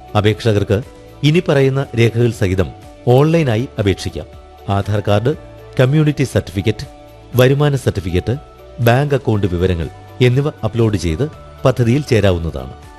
അപേക്ഷകർക്ക് ഇനി പറയുന്ന രേഖകൾ സഹിതം ഓൺലൈനായി അപേക്ഷിക്കാം. ആധാർ കാർഡ്, കമ്മ്യൂണിറ്റി സർട്ടിഫിക്കറ്റ്, വരുമാന സർട്ടിഫിക്കറ്റ്, ബാങ്ക് അക്കൗണ്ട് വിവരങ്ങൾ എന്നിവ അപ്ലോഡ് ചെയ്ത് പദ്ധതിയിൽ ചേരാവുന്നതാണ്.